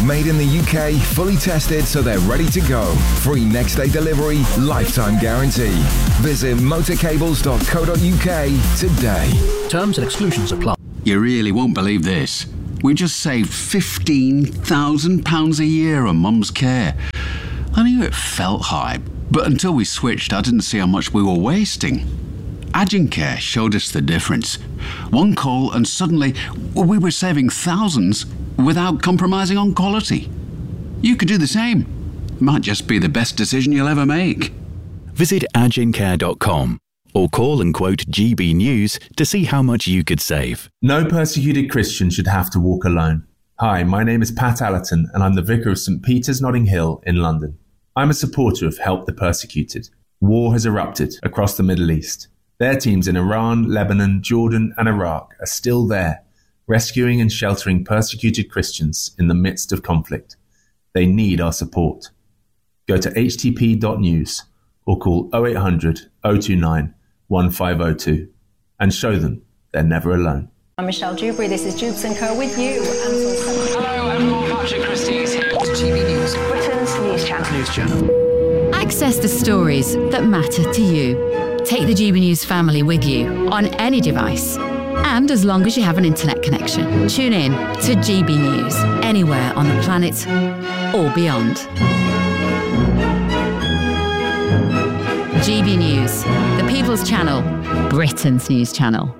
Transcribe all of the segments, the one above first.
Made in the UK, fully tested so they're ready to go. Free next day delivery, lifetime guarantee. Visit motorcables.co.uk today. Terms and exclusions apply. You really won't believe this. We just saved £15,000 a year on Mum's care. I knew it felt high, but until we switched, I didn't see how much we were wasting. Agincare showed us the difference. One call and suddenly we were saving thousands without compromising on quality. You could do the same. Might just be the best decision you'll ever make. Visit agincare.com or call and quote GB News to see how much you could save. No persecuted Christian should have to walk alone. Hi, my name is Pat Allerton and I'm the Vicar of St Peter's Notting Hill in London. I'm a supporter of Help the Persecuted. War has erupted across the Middle East. Their teams in Iran, Lebanon, Jordan and Iraq are still there, rescuing and sheltering persecuted Christians in the midst of conflict. They need our support. Go to htp.news or call 0800 029 1502 and show them they're never alone. I'm Michelle Dewberry. This is Jubes & Co. with you. Hello, everyone. Patrick Christie is here. GB News, Britain's news channel. Access the stories that matter to you. Take the GB News family with you on any device. And as long as you have an internet connection, tune in to GB News anywhere on the planet or beyond. GB News, the People's Channel, Britain's news channel.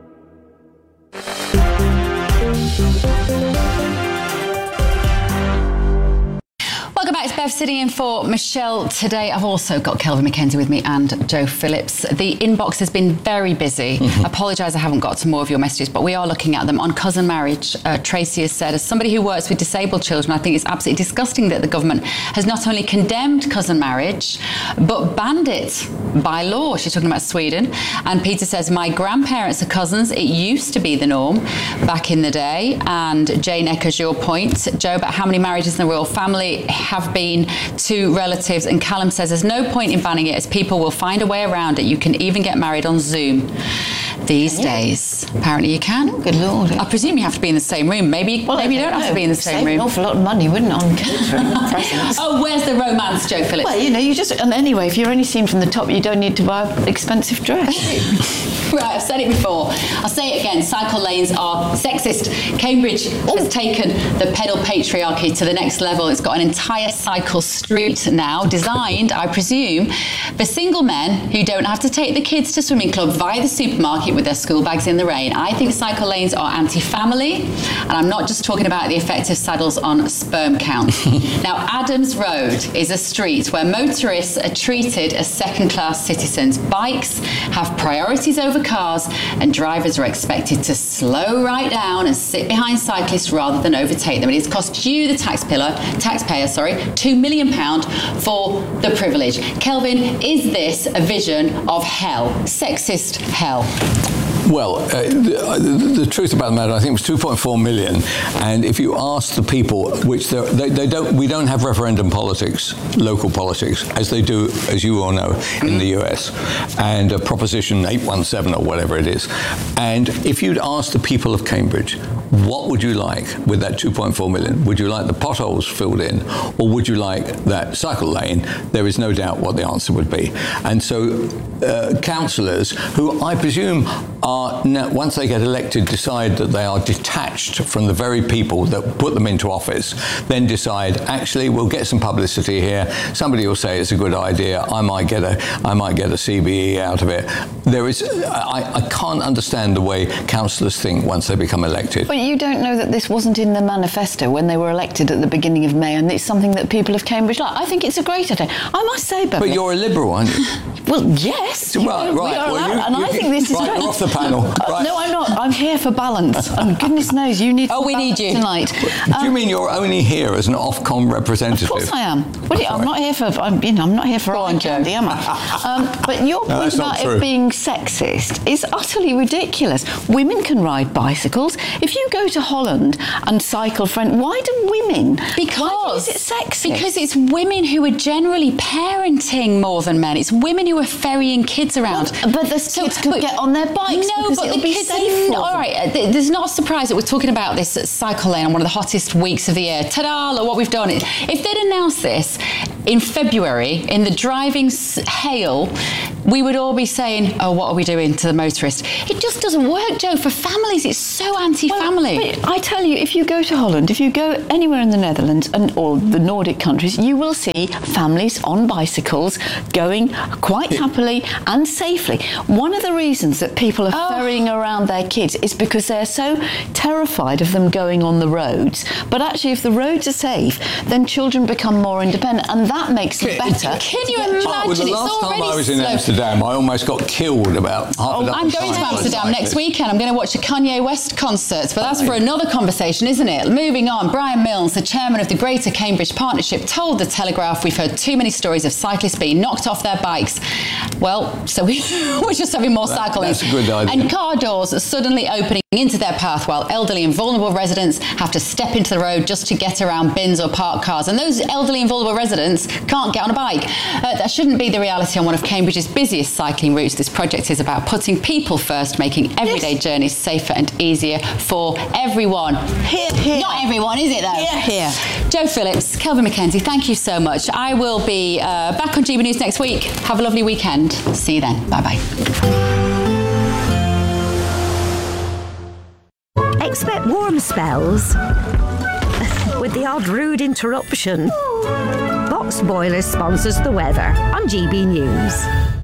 Welcome back to Bev sitting in for Michelle today. I've also got Kelvin McKenzie with me and Joe Phillips. The inbox has been very busy. Apologise I haven't got to more of your messages, but we are looking at them. On cousin marriage, Tracy has said, as somebody who works with disabled children, I think it's absolutely disgusting that the government has not only condemned cousin marriage, but banned it by law. She's talking about Sweden. And Peter says, my grandparents are cousins. It used to be the norm back in the day. And Jane echoes your point, Joe, about how many marriages in the royal family have been to relatives, and Callum says there's no point in banning it as people will find a way around it. You can even get married on Zoom these days. Apparently you can. Oh, good Lord. I presume you have to be in the same room. Maybe you don't have to be in the same room. An awful lot of money, wouldn't it, on catering presents? Oh, where's the romance, Joe Phillips? Well, you just, and anyway, if you're only seen from the top, you don't need to buy an expensive dress. Right, I've said it before. I'll say it again. Cycle lanes are sexist. Cambridge has taken the pedal patriarchy to the next level. It's got an entire cycle street now, designed, I presume, for single men who don't have to take the kids to swimming club via the supermarket with their school bags in the rain. I think cycle lanes are anti-family, and I'm not just talking about the effect of saddles on sperm count. Now, Adams Road is a street where motorists are treated as second-class citizens. Bikes have priorities over cars, and drivers are expected to slow right down and sit behind cyclists rather than overtake them. It has cost you, the taxpayer, £2 million for the privilege. Kelvin, is this a vision of hell? Sexist hell? Well, the truth about the matter, I think it was 2.4 million. And if you ask the people, which we don't have referendum politics, local politics, as they do, as you all know, in the US, and Proposition 817 or whatever it is. And if you'd ask the people of Cambridge, what would you like with that 2.4 million? Would you like the potholes filled in, or would you like that cycle lane? There is no doubt what the answer would be. And so councillors, who I presume are, once they get elected, decide that they are detached from the very people that put them into office, then decide, actually, we'll get some publicity here. Somebody will say it's a good idea. I might get a CBE out of it. I can't understand the way councillors think once they become elected. But you don't know that this wasn't in the manifesto when they were elected at the beginning of May, and it's something that people of Cambridge like. I think it's a great idea. I must say, Beverly. But you're a Liberal, aren't you? Well, yes. Right. I think this is great. You're off the panel. Right. No, I'm not. I'm here for balance. And goodness knows you need. We need you tonight. Do you mean you're only here as an Ofcom representative? Of course I am. I'm not here for. I'm not here for eye candy, am I? But your point about it being sexist is utterly ridiculous. Women can ride bicycles. If you you go to Holland and cycle why do women? Why is it sexist? Because it's women who are generally parenting more than men. It's women who are ferrying kids around. But the kids could get on their bikes. No, but the kids are all right. There's not a surprise that we're talking about this cycle lane on one of the hottest weeks of the year. Ta-da! Look what we've done. If they'd announced this in February in the driving hail, we would all be saying, "Oh, what are we doing to the motorist?" It just doesn't work, Joe. For families, it's so anti-family. Well, but I tell you, if you go to Holland, if you go anywhere in the Netherlands or the Nordic countries, you will see families on bicycles going quite happily and safely. One of the reasons that people are ferrying around their kids is because they're so terrified of them going on the roads. But actually, if the roads are safe, then children become more independent, and that makes it better. Can you imagine? Well, the last time I was in Amsterdam, I almost got killed about half a dozen I'm going to Amsterdam next weekend. I'm going to watch a Kanye West concert, but that's for another conversation, isn't it? Moving on, Brian Milnes, the chairman of the Greater Cambridge Partnership, told The Telegraph we've heard too many stories of cyclists being knocked off their bikes. Well, so we're just having more cycling. That's a good idea. And car doors are suddenly opening into their path while elderly and vulnerable residents have to step into the road just to get around bins or parked cars. And those elderly and vulnerable residents can't get on a bike. That shouldn't be the reality on one of Cambridge's busiest cycling routes. This project is about putting people first, making everyday journeys safer and easier for everyone. Here, here. Not everyone, is it though? Here, here. Joe Phillips, Kelvin Mackenzie, thank you so much. I will be back on GB News next week. Have a lovely weekend. See you then. Bye-bye. Expect warm spells with the odd rude interruption. Box Boilers sponsors the weather on GB News.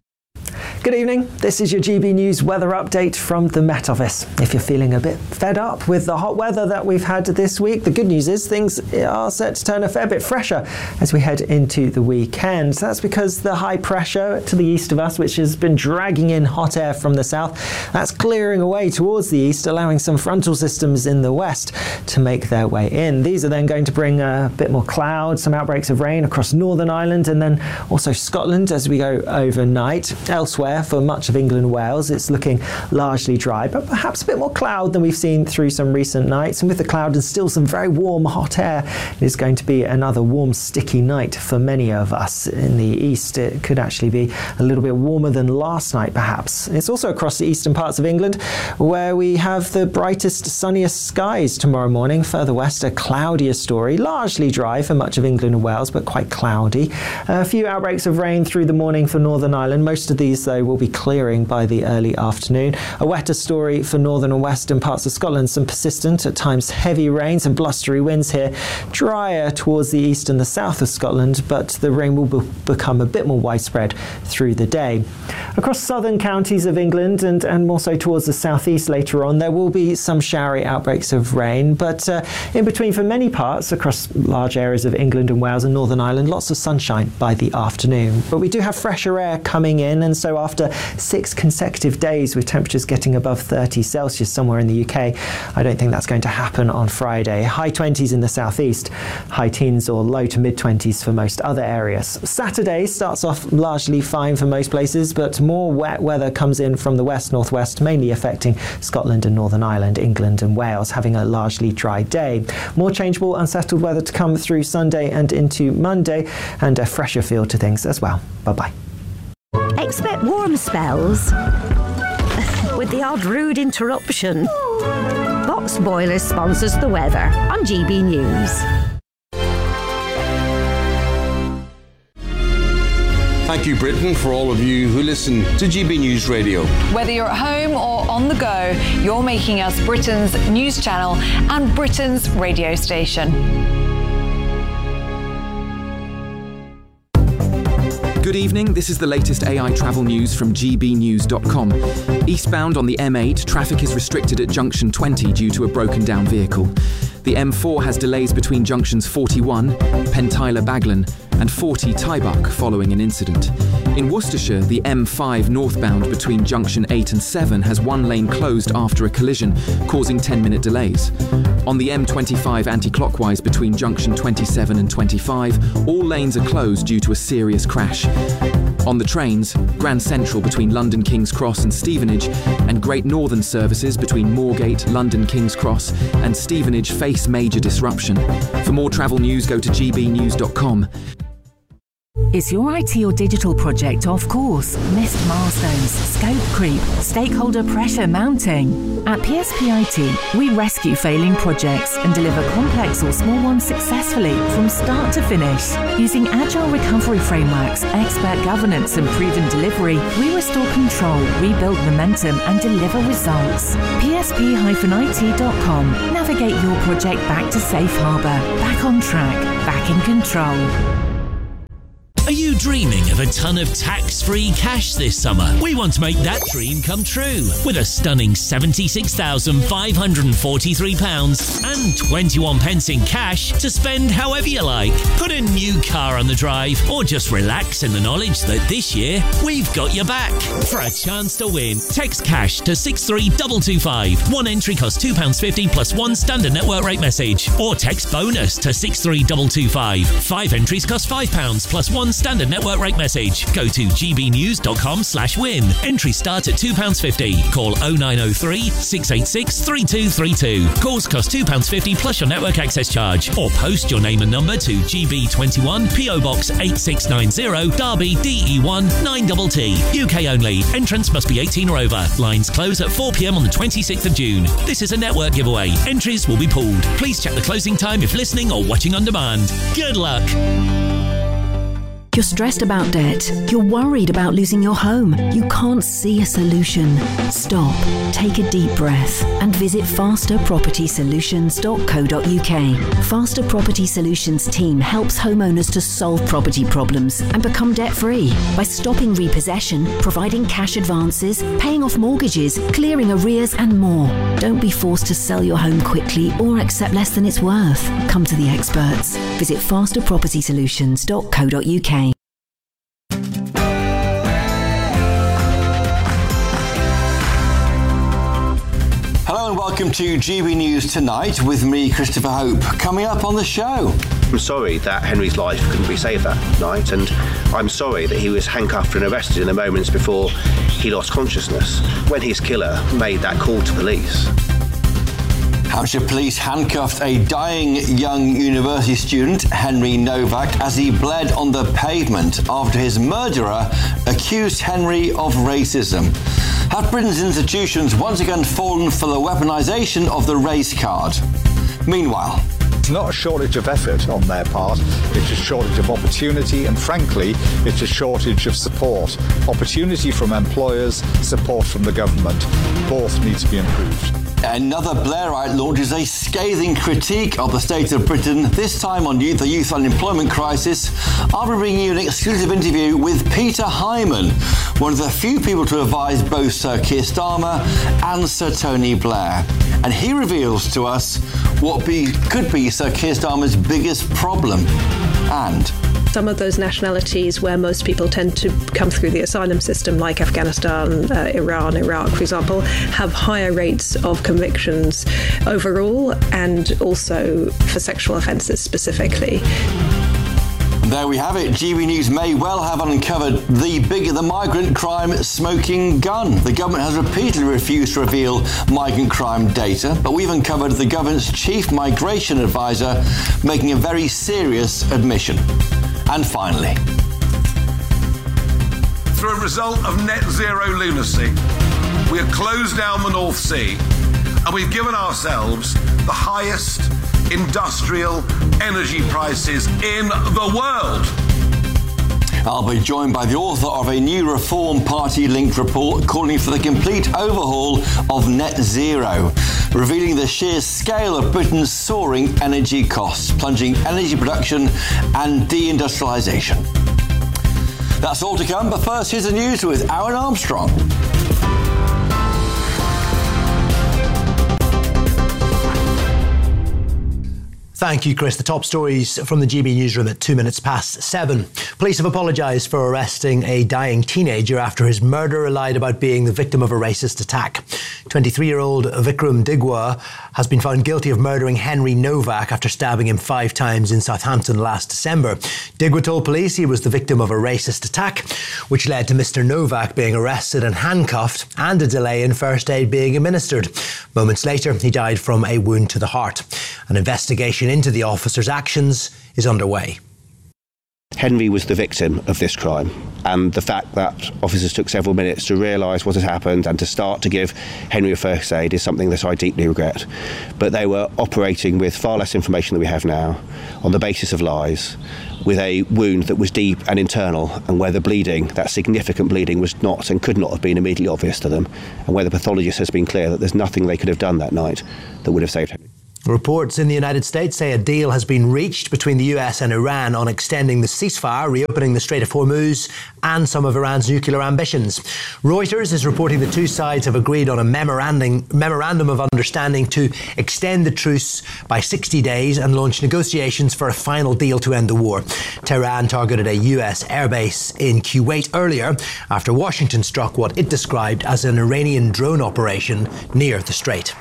Good evening, this is your GB News weather update from the Met Office. If you're feeling a bit fed up with the hot weather that we've had this week, the good news is things are set to turn a fair bit fresher as we head into the weekend. That's because the high pressure to the east of us, which has been dragging in hot air from the south, that's clearing away towards the east, allowing some frontal systems in the west to make their way in. These are then going to bring a bit more cloud, some outbreaks of rain across Northern Ireland and then also Scotland as we go overnight. Elsewhere, for much of England and Wales, it's looking largely dry, but perhaps a bit more cloud than we've seen through some recent nights. And with the cloud and still some very warm, hot air, it is going to be another warm, sticky night for many of us. In the east, it could actually be a little bit warmer than last night, perhaps. It's also across the eastern parts of England where we have the brightest, sunniest skies tomorrow morning. Further west, a cloudier story, largely dry for much of England and Wales, but quite cloudy. A few outbreaks of rain through the morning for Northern Ireland. Most of these, though, will be clearing by the early afternoon. A wetter story for northern and western parts of Scotland. Some persistent, at times heavy rains and blustery winds here. Drier towards the east and the south of Scotland, but the rain will become a bit more widespread through the day. Across southern counties of England and more so towards the southeast later on, there will be some showery outbreaks of rain, but in between for many parts across large areas of England and Wales and Northern Ireland, lots of sunshine by the afternoon. But we do have fresher air coming in, and so after 6 consecutive days with temperatures getting above 30 Celsius somewhere in the UK, I don't think that's going to happen on Friday. High 20s in the southeast, high teens or low to mid 20s for most other areas. Saturday starts off largely fine for most places, but more wet weather comes in from the west-northwest, mainly affecting Scotland and Northern Ireland, England and Wales, having a largely dry day. More changeable, unsettled weather to come through Sunday and into Monday, and a fresher feel to things as well. Bye-bye. Expect warm spells with the odd rude interruption. Box Boilers sponsors the weather on GB News. Thank you, Britain, for all of you who listen to GB News Radio. Whether you're at home or on the go, you're making us Britain's news channel and Britain's radio station. Good evening, this is the latest AI travel news from gbnews.com. Eastbound on the M8, traffic is restricted at junction 20 due to a broken down vehicle. The M4 has delays between junctions 41, Pentyler Baglan, and 40 Tybuck following an incident. In Worcestershire, the M5 northbound between junction 8 and 7 has one lane closed after a collision, causing 10-minute delays. On the M25 anti-clockwise between junction 27 and 25, all lanes are closed due to a serious crash. On the trains, Grand Central between London King's Cross and Stevenage, and Great Northern services between Moorgate, London King's Cross and Stevenage face major disruption. For more travel news, go to gbnews.com. Is your IT or digital project off course? Missed milestones, scope creep, stakeholder pressure mounting? At PSP IT, we rescue failing projects and deliver complex or small ones successfully from start to finish. Using agile recovery frameworks, expert governance and proven delivery, we restore control, rebuild momentum and deliver results. PSP-IT.com. Navigate your project back to safe harbour, back on track, back in control. Are you dreaming of a ton of tax-free cash this summer? We want to make that dream come true with a stunning £76,543 and 21 pence in cash to spend however you like. Put a new car on the drive or just relax in the knowledge that this year we've got your back. For a chance to win, text cash to 63225. One entry costs £2.50 plus one standard network rate message. Or text bonus to 63225. 5 entries cost £5 plus one standard network rate message. Go to gbnews.com/win. Entry start at £2.50. Call 0903 686 3232. Calls cost £2.50 plus your network access charge. Or post your name and number to GB21 PO Box 8690 Derby DE1 9TT. UK only. Entrance must be 18 or over. Lines close at 4 p.m. on the 26th of June. This is a network giveaway. Entries will be pooled. Please check the closing time if listening or watching on demand. Good luck. You're stressed about debt. You're worried about losing your home. You can't see a solution. Stop, take a deep breath and visit fasterpropertysolutions.co.uk. Faster Property Solutions team helps homeowners to solve property problems and become debt-free by stopping repossession, providing cash advances, paying off mortgages, clearing arrears and more. Don't be forced to sell your home quickly or accept less than it's worth. Come to the experts. Visit fasterpropertysolutions.co.uk. Hello and welcome to GB News Tonight with me, Christopher Hope. Coming up on the show. I'm sorry that Henry's life couldn't be saved that night, and I'm sorry that he was handcuffed and arrested in the moments before he lost consciousness, when his killer made that call to police. Hampshire police handcuffed a dying young university student, Henry Novak, as he bled on the pavement after his murderer accused Henry of racism. Have Britain's institutions once again fallen for the weaponisation of the race card? Meanwhile, it's not a shortage of effort on their part, it's a shortage of opportunity, and frankly, it's a shortage of support. Opportunity from employers, support from the government. Both need to be improved. Another Blairite launches a scathing critique of the state of Britain, this time on the youth unemployment crisis. I'll be bringing you an exclusive interview with Peter Hyman, one of the few people to advise both Sir Keir Starmer and Sir Tony Blair. And he reveals to us what could be Sir Keir Starmer's biggest problem. And some of those nationalities where most people tend to come through the asylum system, like Afghanistan, Iran, Iraq, for example, have higher rates of convictions overall, and also for sexual offences specifically. There we have it. GB News may well have uncovered the migrant crime smoking gun. The government has repeatedly refused to reveal migrant crime data, but we've uncovered the government's chief migration advisor making a very serious admission. And finally, through a result of net zero lunacy, we have closed down the North Sea and we've given ourselves the highest industrial energy prices in the world. I'll be joined by the author of a new Reform Party-linked report calling for the complete overhaul of net zero, revealing the sheer scale of Britain's soaring energy costs, plunging energy production and deindustrialisation. That's all to come, but first here's the news with Aaron Armstrong. Thank you, Chris. The top stories from the GB newsroom at 7:02. Police have apologised for arresting a dying teenager after his murderer lied about being the victim of a racist attack. 23-year-old Vikram Digwa has been found guilty of murdering Henry Novak after stabbing him 5 times in Southampton last December. Digwa told police he was the victim of a racist attack, which led to Mr. Novak being arrested and handcuffed and a delay in first aid being administered. Moments later, he died from a wound to the heart. An investigation into the officer's actions is underway. Henry was the victim of this crime, and the fact that officers took several minutes to realise what had happened and to start to give Henry a first aid is something that I deeply regret. But they were operating with far less information than we have now, on the basis of lies, with a wound that was deep and internal, and where the bleeding, that significant bleeding, was not and could not have been immediately obvious to them, and where the pathologist has been clear that there's nothing they could have done that night that would have saved Henry. Reports in the United States say a deal has been reached between the US and Iran on extending the ceasefire, reopening the Strait of Hormuz and some of Iran's nuclear ambitions. Reuters is reporting the two sides have agreed on a memorandum of understanding to extend the truce by 60 days and launch negotiations for a final deal to end the war. Tehran targeted a US airbase in Kuwait earlier after Washington struck what it described as an Iranian drone operation near the strait.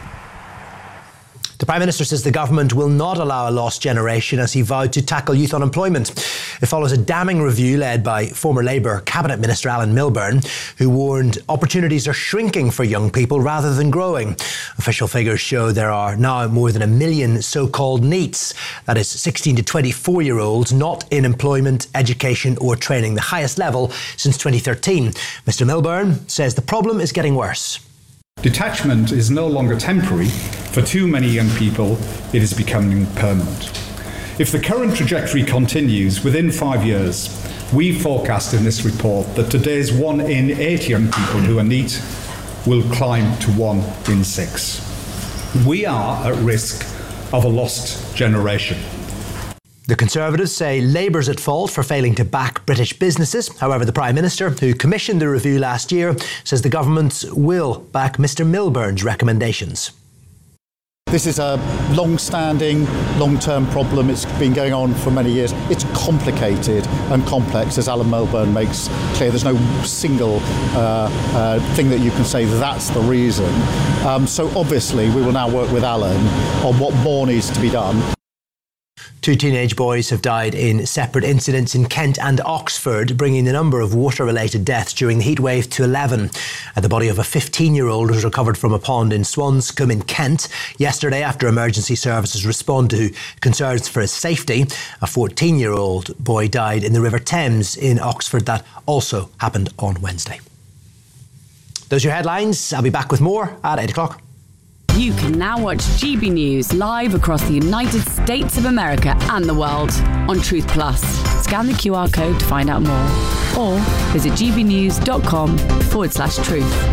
The Prime Minister says the government will not allow a lost generation as he vowed to tackle youth unemployment. It follows a damning review led by former Labour Cabinet Minister Alan Milburn, who warned opportunities are shrinking for young people rather than growing. Official figures show there are now more than 1 million so-called NEETs, that is 16 to 24-year-olds not in employment, education or training, the highest level since 2013. Mr Milburn says the problem is getting worse. Detachment is no longer temporary. For too many young people, it is becoming permanent. If the current trajectory continues, within 5 years, we forecast in this report that today's 1 in 8 young people who are NEET will climb to 1 in 6. We are at risk of a lost generation. The Conservatives say Labour's at fault for failing to back British businesses. However, the Prime Minister, who commissioned the review last year, says the government will back Mr Milburn's recommendations. This is a long-standing, long-term problem. It's been going on for many years. It's complicated and complex, as Alan Milburn makes clear. There's no single thing that you can say that's the reason. So obviously, we will now work with Alan on what more needs to be done. 2 teenage boys have died in separate incidents in Kent and Oxford, bringing the number of water-related deaths during the heatwave to 11. The body of a 15-year-old was recovered from a pond in Swanscombe in Kent yesterday after emergency services responded to concerns for his safety. A 14-year-old boy died in the River Thames in Oxford. That also happened on Wednesday. Those are your headlines. I'll be back with more at 8 o'clock. You can now watch GB News live across the United States of America and the world on Truth Plus. Scan the QR code to find out more or visit gbnews.com/truth.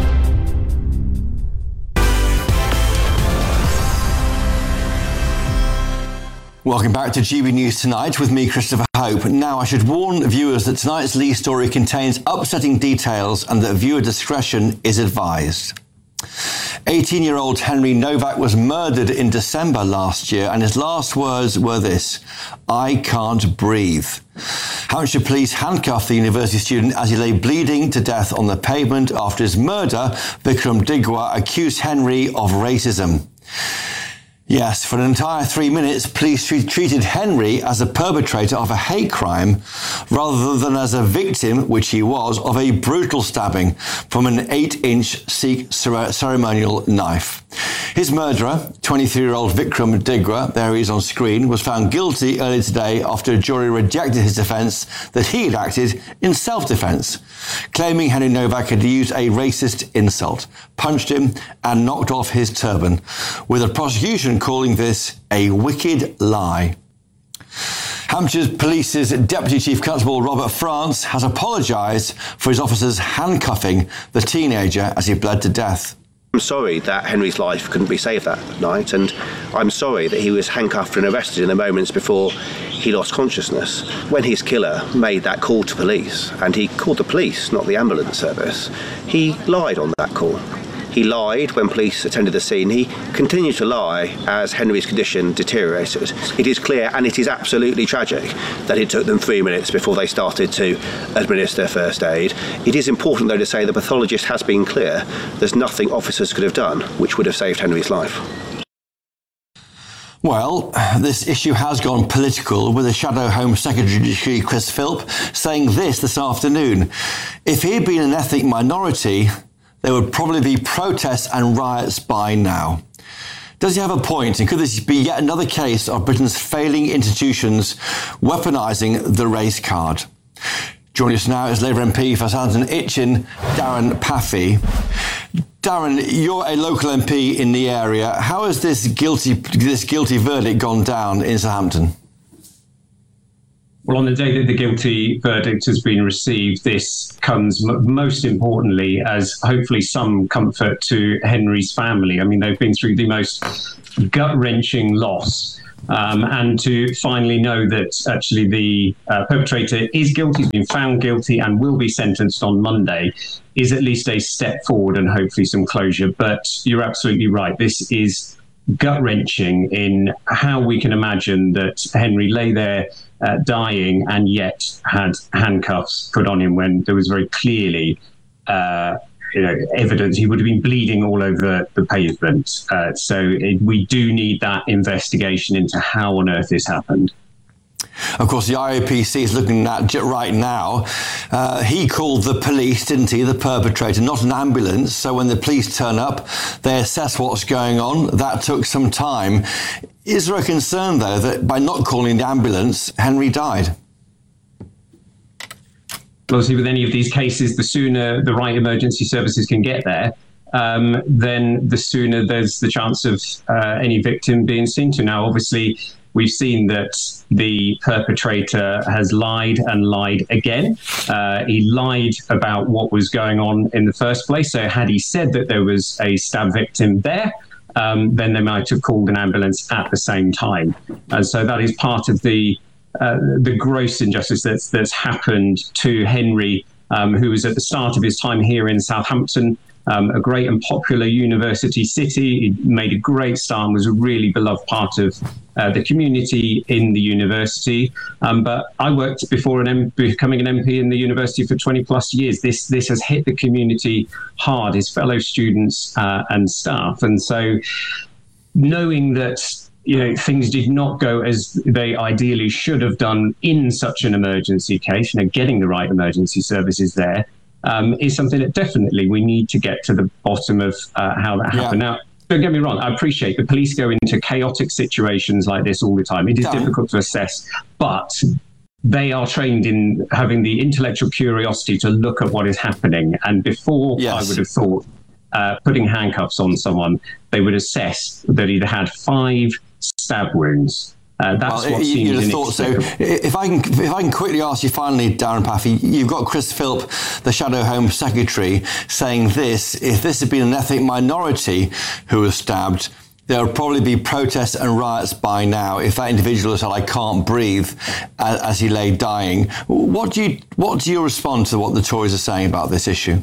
Welcome back to GB News Tonight with me, Christopher Hope. Now, I should warn viewers that tonight's lead story contains upsetting details and that viewer discretion is advised. 18-year-old Henry Novak was murdered in December last year, and his last words were this: "I can't breathe." Hampshire police handcuffed the university student as he lay bleeding to death on the pavement after his murder. Vikram Digwa accused Henry of racism. Yes, for an entire 3 minutes, police treated Henry as a perpetrator of a hate crime rather than as a victim, which he was, of a brutal stabbing from an 8-inch Sikh ceremonial knife. His murderer, 23-year-old Vikram Digwa, there he is on screen, was found guilty earlier today after a jury rejected his defence that he had acted in self-defence, claiming Henry Novak had used a racist insult, punched him and knocked off his turban, with the prosecution calling this a wicked lie. Hampshire Police's Deputy Chief Constable Robert France has apologised for his officers handcuffing the teenager as he bled to death. I'm sorry that Henry's life couldn't be saved that night, and I'm sorry that he was handcuffed and arrested in the moments before he lost consciousness. When his killer made that call to police, and he called the police, not the ambulance service, he lied on that call. He lied when police attended the scene. He continued to lie as Henry's condition deteriorated. It is clear, and it is absolutely tragic, that it took them 3 minutes before they started to administer first aid. It is important, though, to say the pathologist has been clear. There's nothing officers could have done which would have saved Henry's life. Well, this issue has gone political, with the Shadow Home Secretary Chris Philp saying this afternoon. If he had been an ethnic minority, there would probably be protests and riots by now. Does he have a point? And could this be yet another case of Britain's failing institutions weaponising the race card? Joining us now is Labour MP for Southampton Itchen, Darren Paffy. Darren, you're a local MP in the area. How has this guilty verdict gone down in Southampton? Well, on the day that the guilty verdict has been received, this comes most importantly as hopefully some comfort to Henry's family. I mean, they've been through the most gut-wrenching loss. And to finally know that actually the perpetrator is guilty, has been found guilty and will be sentenced on Monday is at least a step forward and hopefully some closure. But you're absolutely right. This is gut-wrenching in how we can imagine that Henry lay there dying and yet had handcuffs put on him when there was very clearly evidence he would have been bleeding all over the pavement. We do need that investigation into how on earth this happened. Of course, the IOPC is looking at it right now. He called the police, didn't he, the perpetrator, not an ambulance. So when the police turn up, they assess what's going on. That took some time. Is there a concern, though, that by not calling the ambulance, Henry died? Obviously, with any of these cases, the sooner the right emergency services can get there, then the sooner there's the chance of any victim being seen to. Now, obviously, we've seen that the perpetrator has lied and lied again. He lied about what was going on in the first place. So had he said that there was a stab victim there, then they might have called an ambulance at the same time. And so that is part of the gross injustice that's happened to Henry, who was at the start of his time here in Southampton, a great and popular university city. He made a great start and was a really beloved part of the community in the university. But I worked before becoming an MP in the university for 20 plus years. This has hit the community hard, his fellow students and staff. And so knowing that things did not go as they ideally should have done in such an emergency case, getting the right emergency services there, is something that definitely we need to get to the bottom of how that happened. Now, don't get me wrong, I appreciate the police go into chaotic situations like this all the time. It is difficult to assess, but they are trained in having the intellectual curiosity to look at what is happening. And before I would have thought putting handcuffs on someone, they would assess that he'd had 5 stab wounds. That's what seems you'd have thought so. If I can quickly ask you finally, Darren Paffy, you've got Chris Philp, the Shadow Home Secretary, saying this: if this had been an ethnic minority who was stabbed, there would probably be protests and riots by now. If that individual said, "I can't breathe," as he lay dying, what do you respond to what the Tories are saying about this issue?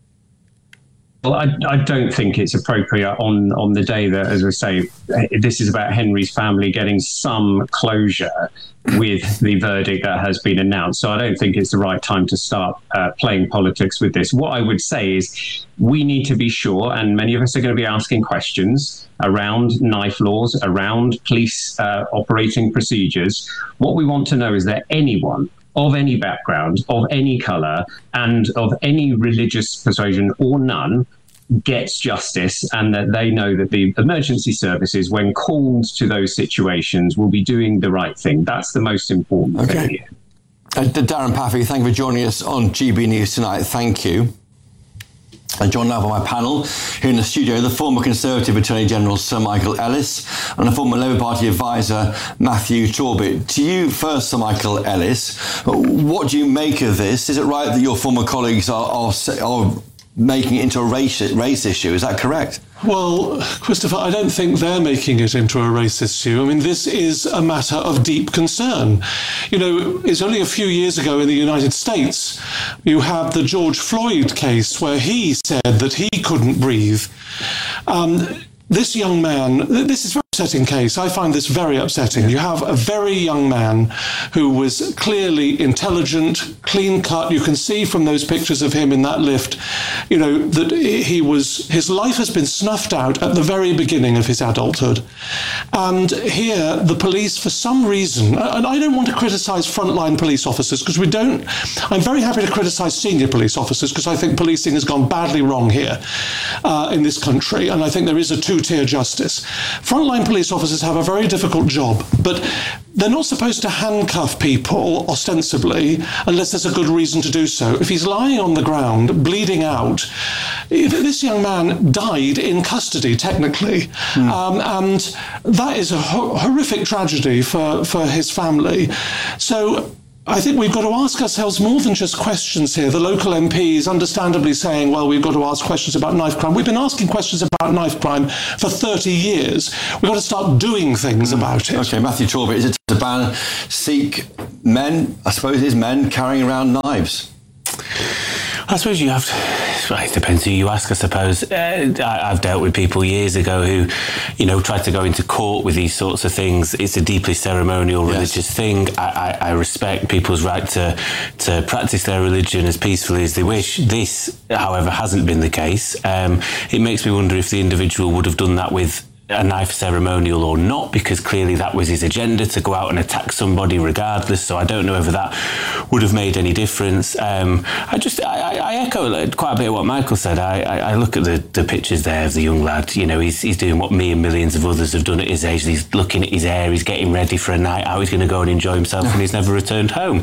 Well, I don't think it's appropriate on the day that, as I say, this is about Henry's family getting some closure with the verdict that has been announced. So I don't think it's the right time to start playing politics with this. What I would say is we need to be sure, and many of us are going to be asking questions around knife laws, around police operating procedures. What we want to know is that anyone of any background, of any colour, and of any religious persuasion or none gets justice, and that they know that the emergency services, when called to those situations, will be doing the right thing. That's the most important thing here. Darren Paffy, thank you for joining us on GB News tonight. Thank you. I'm joined now by my panel here in the studio, the former Conservative Attorney General Sir Michael Ellis and the former Labour Party advisor Matthew Torbet. To you first, Sir Michael Ellis, what do you make of this? Is it right that your former colleagues are making it into a race issue? Is that correct? Well, Christopher, I don't think they're making it into a race issue. I mean, this is a matter of deep concern. You know, it's only a few years ago in the United States, you had the George Floyd case where he said that he couldn't breathe. This young man, this is a very upsetting case. I find this very upsetting. You have a very young man who was clearly intelligent, clean cut. You can see from those pictures of him in that lift, you know, that his life has been snuffed out at the very beginning of his adulthood. And here, the police, for some reason, and I don't want to criticise frontline police officers, because I'm very happy to criticise senior police officers, because I think policing has gone badly wrong here in this country, and I think there is a two-tier justice. Frontline police officers have a very difficult job, but they're not supposed to handcuff people ostensibly unless there's a good reason to do so. If he's lying on the ground, bleeding out, this young man died in custody, technically, and that is a horrific tragedy for his family. So I think we've got to ask ourselves more than just questions here. The local MPs understandably saying, well, we've got to ask questions about knife crime. We've been asking questions about knife crime for 30 years. We've got to start doing things about it. OK, Matthew Torbett, is it to ban Sikh men, I suppose it is men, carrying around knives? I suppose you have to, well, it depends who you ask, I suppose. I've dealt with people years ago who, you know, tried to go into court with these sorts of things. It's a deeply ceremonial religious thing. I respect people's right to practice their religion as peacefully as they wish. This, however, hasn't been the case. It makes me wonder if the individual would have done that with a knife ceremonial or not, because clearly that was his agenda, to go out and attack somebody regardless. So I don't know whether that would have made any difference. I echo quite a bit of what Michael said. I look at the pictures there of the young lad. You know, he's doing what me and millions of others have done at his age. He's looking at his hair, he's getting ready for a night out, he's going to go and enjoy himself, and he's never returned home.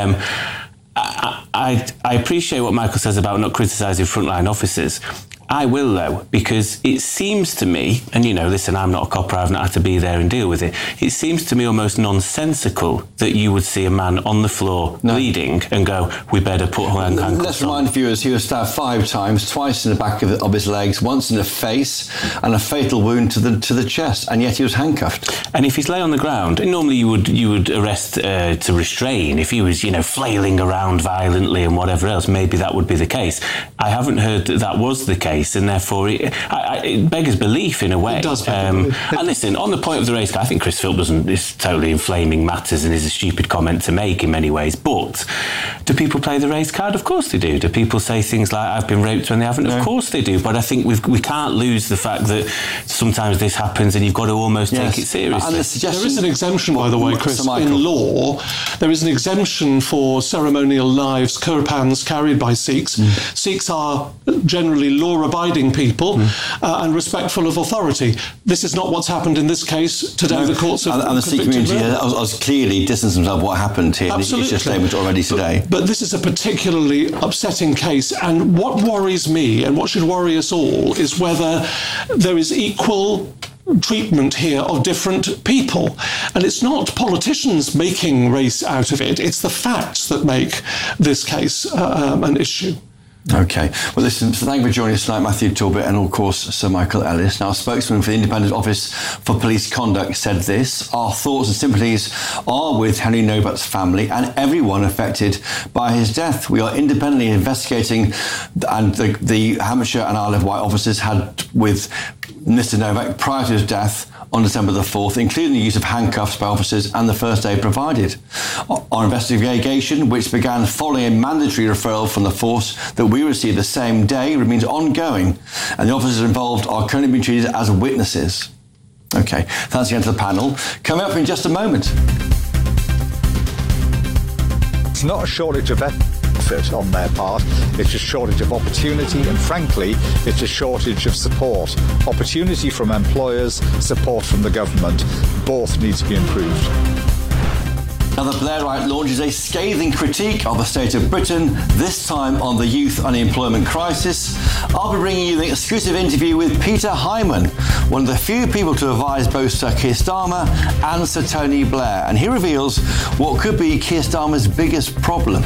I appreciate what Michael says about not criticising frontline officers. I will, though, because it seems to me, and you know, listen, I'm not a copper, I've not had to be there and deal with it. It seems to me almost nonsensical that you would see a man on the floor bleeding and go, we better put handcuffs on. Let's remind viewers, he was stabbed 5 times, twice in the back of his legs, once in the face, and a fatal wound to the chest, and yet he was handcuffed. And if he's lay on the ground, normally you would arrest to restrain. If he was, you know, flailing around violently and whatever else, maybe that would be the case. I haven't heard that was the case. And therefore it beggars belief in a way. It does. And listen, on the point of the race car, I think Chris Philp is totally inflaming matters and is a stupid comment to make in many ways. But do people play the race card? Of course they do. Do people say things like, I've been raped when they haven't? No. Of course they do. But I think we can't lose the fact that sometimes this happens and you've got to almost take it seriously. And there is an exemption, by the way, Chris, in law. There is an exemption for ceremonial knives, kirpans carried by Sikhs. Sikhs are generally law-abiding people and respectful of authority. This is not what's happened in this case. Today, the courts have and the Sikh community has clearly distanced themselves from what happened here. Absolutely. It's just statement already today. But this is a particularly upsetting case, and what worries me, and what should worry us all, is whether there is equal treatment here of different people. And it's not politicians making race out of it, it's the facts that make this case an issue. OK. Well, listen, thank you for joining us tonight, Matthew Torbett, and of course, Sir Michael Ellis. Now, a spokesman for the Independent Office for Police Conduct said this: our thoughts and sympathies are with Henry Nobat's family and everyone affected by his death. We are independently investigating, and the Hampshire and Isle of Wight officers had with Mr. Novak prior to his death on December the 4th, including the use of handcuffs by officers and the first aid provided. Our investigation, which began following a mandatory referral from the force that we received the same day, remains ongoing, and the officers involved are currently being treated as witnesses. OK, thanks again to the panel. Coming up in just a moment. It's not a shortage of effort on their part, it's a shortage of opportunity, and frankly, it's a shortage of support. Opportunity from employers, support from the government. Both need to be improved. Now, the Blairite launches a scathing critique of the state of Britain, this time on the youth unemployment crisis. I'll be bringing you the exclusive interview with Peter Hyman, one of the few people to advise both Sir Keir Starmer and Sir Tony Blair, and he reveals what could be Keir Starmer's biggest problem.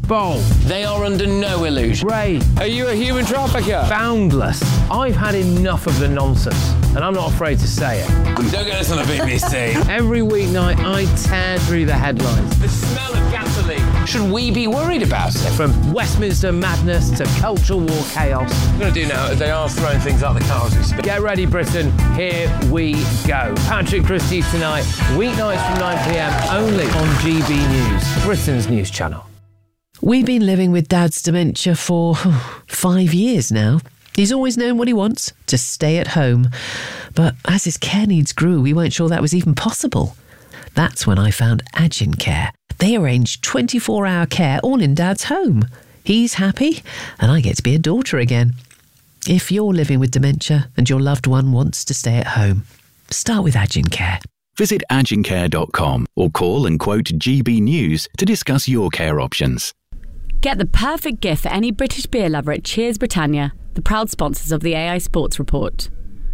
Bold. They are under no illusion. Ray. Are you a human trafficker? Boundless. I've had enough of the nonsense, and I'm not afraid to say it. Don't get us on the BBC. Every weeknight, I tear through the headlines. The smell of gasoline. Should we be worried about it? From Westminster madness to cultural war chaos. What I'm going to do now is they are throwing things out the car as we speak. Get ready, Britain. Here we go. Patrick Christie tonight, weeknights from 9 p.m, only on GB News, Britain's news channel. We've been living with Dad's dementia for 5 years now. He's always known what he wants, to stay at home. But as his care needs grew, we weren't sure that was even possible. That's when I found Agincare. They arrange 24-hour care all in Dad's home. He's happy, and I get to be a daughter again. If you're living with dementia and your loved one wants to stay at home, start with Agincare. Visit agincare.com or call and quote GB News to discuss your care options. Get the perfect gift for any British beer lover at Cheers Britannia, the proud sponsors of the AI Sports Report.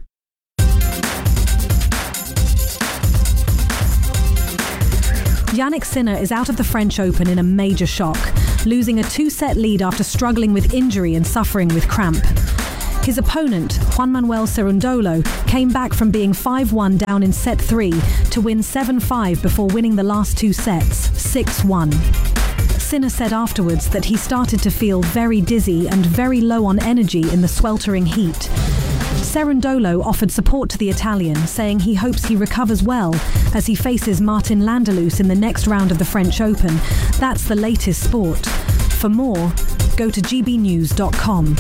Jannik Sinner is out of the French Open in a major shock, losing a 2-set lead after struggling with injury and suffering with cramp. His opponent, Juan Manuel Cerundolo, came back from being 5-1 down in set 3 to win 7-5 before winning the last 2 sets, 6-1. Sinner said afterwards that he started to feel very dizzy and very low on energy in the sweltering heat. Cerundolo offered support to the Italian, saying he hopes he recovers well as he faces Martin Landelus in the next round of the French Open. That's the latest sport. For more, go to gbnews.com.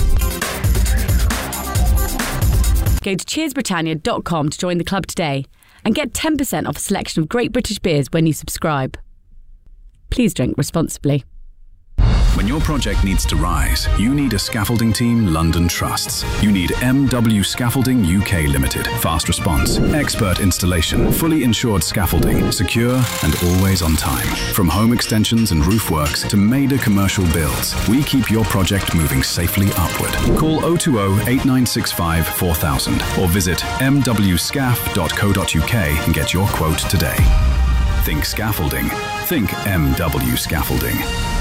Go to cheersbritannia.com to join the club today and get 10% off a selection of great British beers when you subscribe. Please drink responsibly. When your project needs to rise, you need a scaffolding team London trusts. You need MW Scaffolding UK Limited. Fast response, expert installation, fully insured scaffolding, secure and always on time. From home extensions and roof works to major commercial builds, we keep your project moving safely upward. Call 020 8965 4000 or visit mwscaf.co.uk and get your quote today. Think scaffolding. Think MW Scaffolding.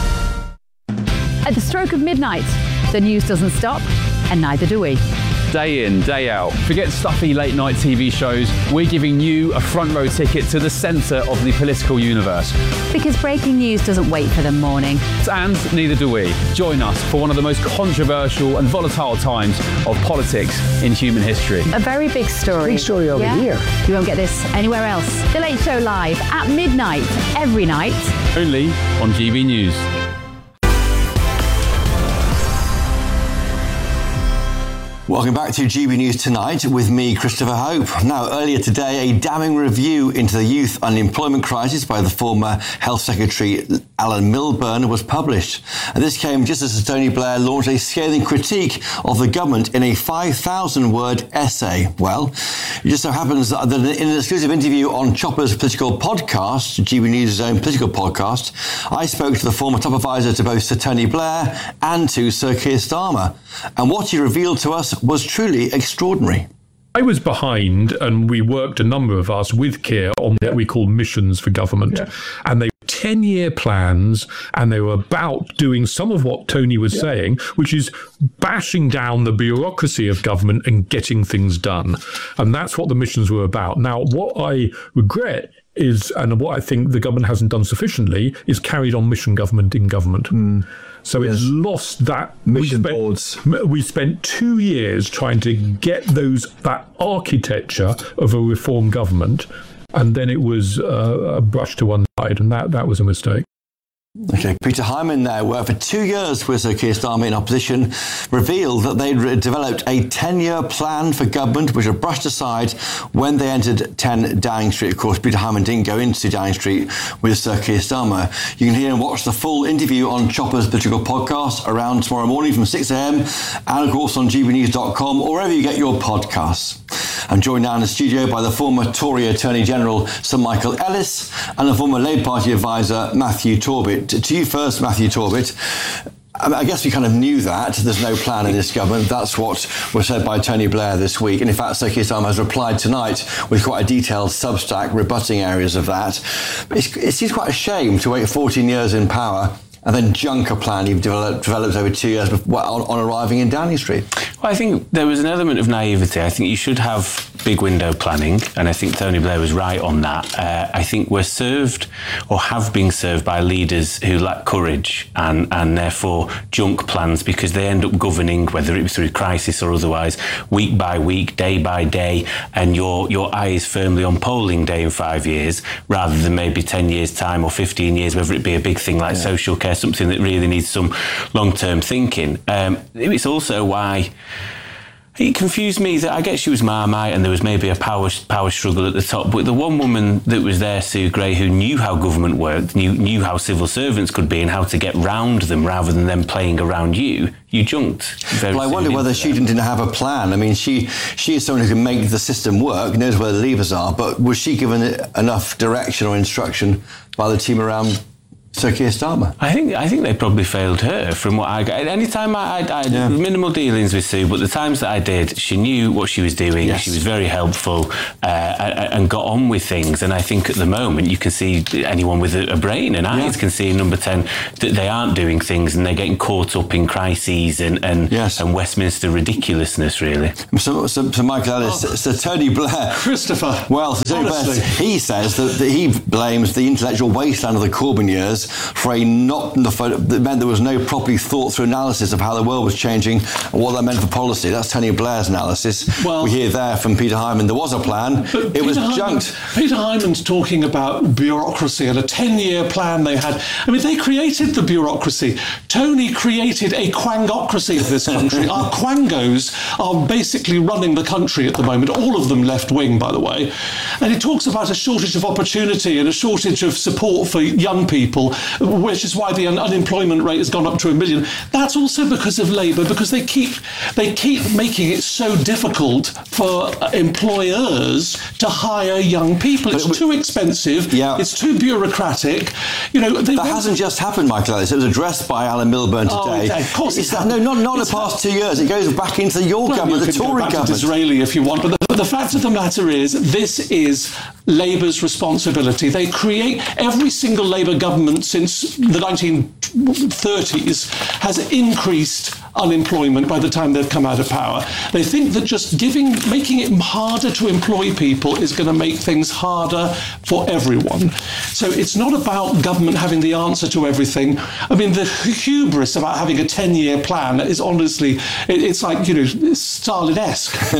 At the stroke of midnight, the news doesn't stop, and neither do we. Day in, day out. Forget stuffy late night TV shows. We're giving you a front row ticket to the centre of the political universe. Because breaking news doesn't wait for the morning. And neither do we. Join us for one of the most controversial and volatile times of politics in human history. A very big story. Big story over here. You won't get this anywhere else. The Late Show live at midnight, every night. Only on GB News. Welcome back to GB News Tonight with me, Christopher Hope. Now, earlier today, a damning review into the youth unemployment crisis by the former Health Secretary Alan Milburn was published. And this came just as Tony Blair launched a scathing critique of the government in a 5,000-word essay. Well, it just so happens that in an exclusive interview on Chopper's political podcast, GB News' own political podcast, I spoke to the former top advisor to both Sir Tony Blair and to Sir Keir Starmer. And what he revealed to us was truly extraordinary. I was behind, and we worked, a number of us, with Keir on what we call missions for government. Yeah. And they were 10-year plans, and they were about doing some of what Tony was saying, which is bashing down the bureaucracy of government and getting things done. And that's what the missions were about. Now, what I regret is, and what I think the government hasn't done sufficiently, is carried on mission government in government. So it's lost that mission boards. We spent 2 years trying to get that architecture of a reform government, and then it was brushed to one side, and that was a mistake. Okay, Peter Hyman there worked for 2 years with Sir Keir Starmer in opposition, revealed that they'd developed a 10-year plan for government, which was brushed aside when they entered 10 Downing Street. Of course, Peter Hyman didn't go into Downing Street with Sir Keir Starmer. You can hear and watch the full interview on Chopper's political podcast around tomorrow morning from 6 a.m, and of course on gbnews.com or wherever you get your podcasts. I'm joined now in the studio by the former Tory Attorney General Sir Michael Ellis and the former Labour Party advisor Matthew Torbet. To you first, Matthew Torbet. I guess we kind of knew that. There's no plan in this government. That's what was said by Tony Blair this week. And in fact, Sir Keir Starmer has replied tonight with quite a detailed Substack rebutting areas of that. It seems quite a shame to wait 14 years in power and then junk a plan you've developed over 2 years on arriving in Downing Street? Well, I think there was an element of naivety. I think you should have big window planning, and I think Tony Blair was right on that. I think we're served, or have been served, by leaders who lack courage and therefore junk plans, because they end up governing, whether it was through crisis or otherwise, week by week, day by day, and your eye is firmly on polling day in 5 years, rather than maybe 10 years' time or 15 years, whether it be a big thing like social care, something that really needs some long-term thinking. It's also why it confused me that I guess she was Marmite and there was maybe a power struggle at the top, but the one woman that was there, Sue Gray, who knew how government worked, knew how civil servants could be and how to get round them rather than them playing around you junked. Well, I wonder whether she didn't have a plan. I mean, she is someone who can make the system work, knows where the levers are, but was she given enough direction or instruction by the team around Sir Keir Starmer? I think they probably failed her, from what I got. Any time I had minimal dealings with Sue, but the times that I did, she knew what she was doing. Yes. She was very helpful and got on with things. And I think at the moment you can see anyone with a brain and eyes can see in Number 10 that they aren't doing things and they're getting caught up in crises and Westminster ridiculousness, really. So Michael Ellis, Sir Tony Blair. Christopher. Well, Sir Tony Blair, he says that he blames the intellectual wasteland of the Corbyn years for that meant there was no properly thought through analysis of how the world was changing and what that meant for policy. That's Tony Blair's analysis. Well, we hear there from Peter Hyman there was a plan, it was junked. Peter Hyman's talking about bureaucracy and a 10-year plan they had. I mean, they created the bureaucracy. Tony created a quangocracy of this country. Our quangos are basically running the country at the moment, all of them left-wing, by the way. And he talks about a shortage of opportunity and a shortage of support for young people, which is why the unemployment rate has gone up to 1 million. That's also because of Labour, because they keep making it so difficult for employers to hire young people. It's too expensive. Yeah. It's too bureaucratic. That hasn't just happened, Michael Ellis. It was addressed by Alan Milburn today. Of course, not the past 2 years. It goes back into your government, the Tory government. Disraeli, if you want, but the fact of the matter is, this is Labour's responsibility. They create every single Labour government since the 1930s has increased unemployment by the time they've come out of power. They think that just making it harder to employ people is going to make things harder for everyone. So it's not about government having the answer to everything. I mean, the hubris about having a 10-year plan is honestly, it's like, Stalin-esque.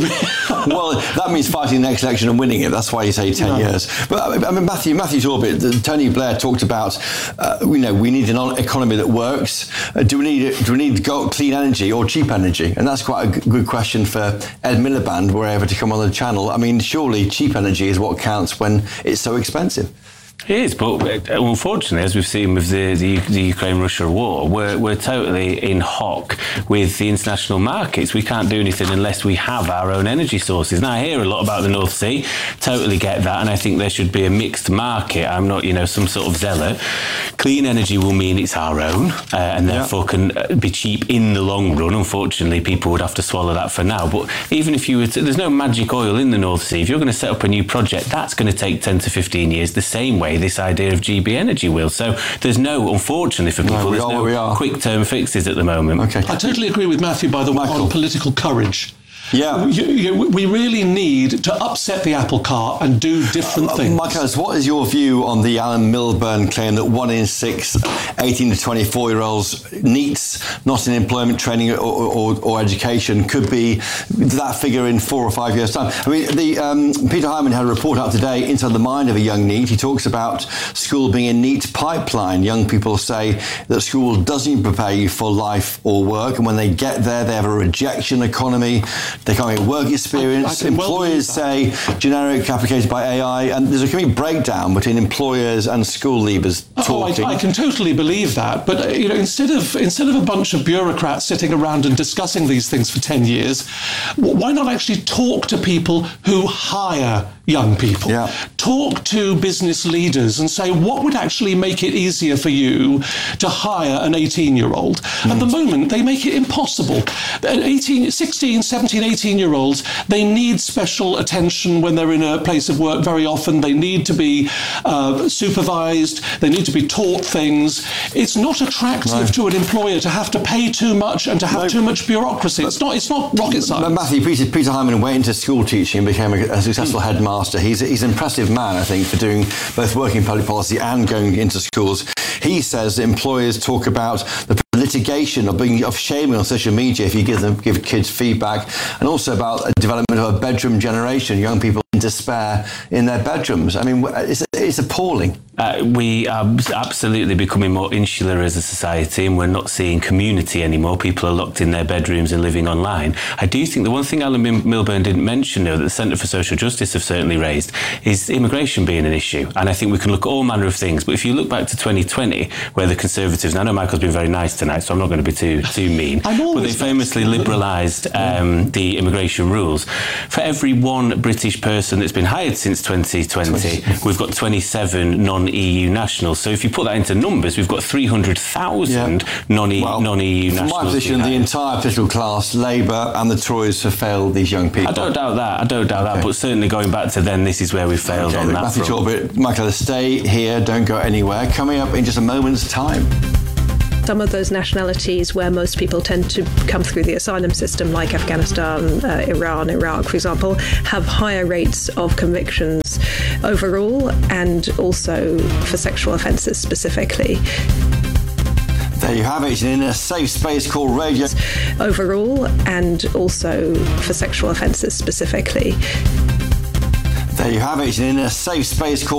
Well, that means fighting the next election and winning it. That's why you say 10 years. But I mean, Matthew Torbit, Tony Blair talked about, we need an economy that works. Do we need clean energy or cheap energy? And that's quite a good question for Ed Miliband, wherever to come on the channel. I mean, surely cheap energy is what counts when it's so expensive. It is, but unfortunately, as we've seen with the Ukraine-Russia war, we're totally in hock with the international markets. We can't do anything unless we have our own energy sources. Now, I hear a lot about the North Sea, totally get that, and I think there should be a mixed market. I'm not, some sort of zealot. Clean energy will mean it's our own, and therefore can be cheap in the long run. Unfortunately, people would have to swallow that for now. But even if you were there's no magic oil in the North Sea. If you're going to set up a new project, that's going to take 10 to 15 years, the same way this idea of GB Energy will. So there's unfortunately for people, there's no quick-term fixes at the moment. Okay. I totally agree with Matthew, by the way, on political courage. Yeah. We really need to upset the apple cart and do different things. Michael, what is your view on the Alan Milburn claim that 1 in 6 18 to 24-year-olds NEETs, not in employment, training or education, could be that figure in 4 or 5 years' time? I mean, Peter Hyman had a report out today, Inside the Mind of a Young NEET. He talks about school being a NEET pipeline. Young people say that school doesn't prepare you for life or work, and when they get there, they have a rejection economy. They can't get work experience. Employers say generic applicated by AI, and there's a complete breakdown between employers and school leavers talking. I can totally believe that, but instead of a bunch of bureaucrats sitting around and discussing these things for 10 years, why not actually talk to people who hire young people? Yeah. Talk to business leaders and say, what would actually make it easier for you to hire an 18-year-old? At the moment, they make it impossible. 16, 17, 18-year-olds They need special attention when they're in a place of work very often. They need to be supervised. They need to be taught things. It's not attractive to an employer to have to pay too much and to have too much bureaucracy. It's not rocket science. Matthew, Peter Hyman went into school teaching and became a successful headmaster. He's an impressive man, I think, for doing both working in public policy and going into schools. He says that employers talk about the litigation of shaming on social media if you give kids feedback, and also about a development of a bedroom generation, young people in despair in their bedrooms. I mean, it's appalling. We are absolutely becoming more insular as a society, and we're not seeing community anymore. People are locked in their bedrooms and living online. I do think the one thing Alan Milburn didn't mention, though, that the Centre for Social Justice have certainly raised, is immigration being an issue. And I think we can look at all manner of things. But if you look back to 2020, where the Conservatives, and I know Michael's been very nice tonight, so I'm not going to be too mean, but they famously liberalised the immigration rules. For every one British person that's been hired since 2020, we've got 27 non-EU nationals. So if you put that into numbers, we've got 300,000 non-EU nationals. From my position, the entire political class, Labour and the Tories, have failed these young people. I don't doubt that. But certainly going back to then, this is where we failed on that Matthew front. Talbot, Michael, stay here, don't go anywhere. Coming up in just a moment's time. Some of those nationalities where most people tend to come through the asylum system, like Afghanistan, Iran, Iraq, for example, have higher rates of convictions overall, and also for sexual offences specifically. There you have it, in a safe space called Radio. Overall, and also for sexual offences specifically. There you have it, in a safe space called